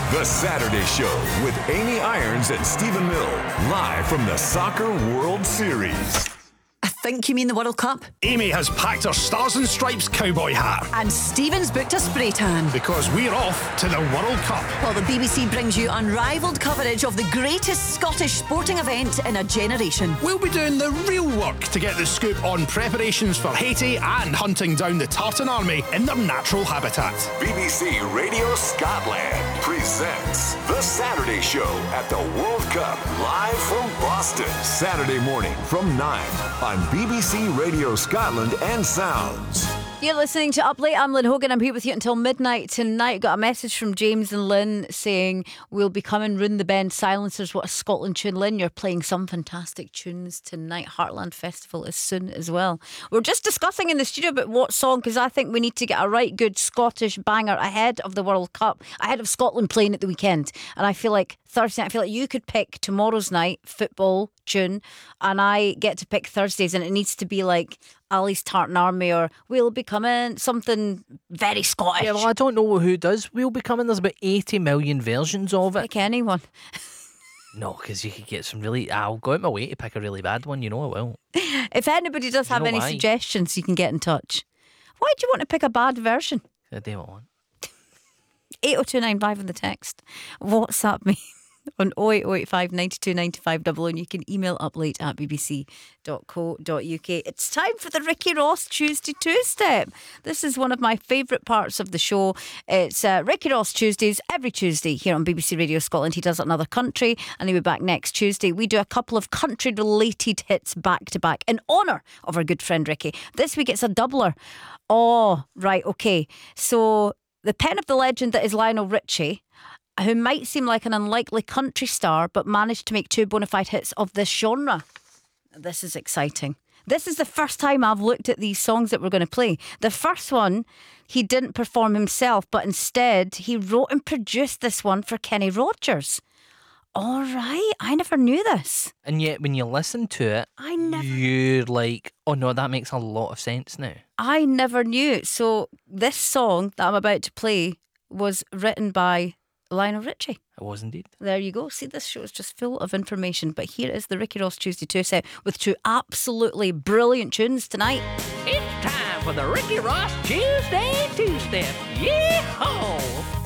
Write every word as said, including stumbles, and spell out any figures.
The Saturday Show with Amy Irons and Stephen Mill, live from the Soccer World Series. I think you mean the World Cup. Amy has packed her Stars and Stripes cowboy hat. And Stephen's booked a spray tan. Because we're off to the World Cup. While the B B C brings you unrivaled coverage of the greatest Scottish sporting event in a generation. We'll be doing the real work to get the scoop on preparations for Haiti and hunting down the Tartan Army in their natural habitat. B B C Radio Scotland presents The Saturday Show at the World Cup, live from Boston. Saturday morning from nine on B B C Radio Scotland and Sounds. You're listening to Up Late. I'm Lynn Hogan. I'm here with you until midnight tonight. Got a message from James and Lynn saying we'll be coming Rune the Bend Silencers. What a Scotland tune. Lynn, you're playing some fantastic tunes tonight. Heartland Festival is soon as well. We're just discussing in the studio about what song, because I think we need to get a right good Scottish banger ahead of the World Cup, ahead of Scotland playing at the weekend. And I feel like Thursday night, I feel like you could pick tomorrow's night football tune and I get to pick Thursdays, and it needs to be like Ali's Tartan Army or We'll Be Coming, something very Scottish. Yeah, well, I don't know who does We'll Be Coming. There's about eighty million versions of it. Pick anyone. No, because you could get some really... I'll go out my way to pick a really bad one, you know I will. If anybody does You have know any why? suggestions, you can get in touch. Why do you want to pick a bad version? I do what I want. eight oh two nine five on the text. WhatsApp me on oh eight oh eight five, nine two, nine five double oh, and you can email uplate at b b c dot co dot u k. It's time for the Ricky Ross Tuesday Two-Step. This is one of my favourite parts of the show. It's uh, Ricky Ross Tuesdays every Tuesday here on B B C Radio Scotland. He does it in another country and he'll be back next Tuesday. We do a couple of country-related hits back to back in honour of our good friend Ricky. This week it's a doubler. Oh, right, okay. So the pen of the legend that is Lionel Richie, who might seem like an unlikely country star, but managed to make two bona fide hits of this genre. This is exciting. This is the first time I've looked at these songs that we're going to play. The first one, he didn't perform himself, but instead he wrote and produced this one for Kenny Rogers. All right, I never knew this. And yet when you listen to it, I never, you're like, oh no, that makes a lot of sense now. I never knew. So this song that I'm about to play was written by Lionel Richie. It was indeed. There you go. See, this show is just full of information. But here is the Ricky Ross Tuesday Two-Step with two absolutely brilliant tunes tonight. It's time for the Ricky Ross Tuesday Two-Step. Yee-haw!